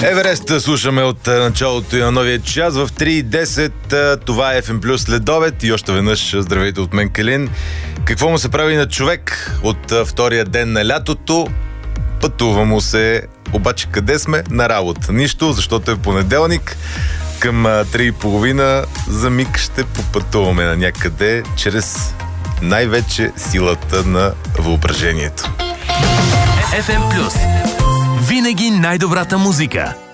Еверест слушаме от началото и на новия час в 3:10. Това е FM Plus следобед и още веднъж здравейте от мен, Калин. Какво му се прави на човек от втория ден на лятото? Пътува му се, обаче къде сме? На работа. Нищо, защото е понеделник. Към 3:30 за миг ще попътуваме на някъде чрез най-вече силата на въображението. FM Plus. Винаги най-добрата музика.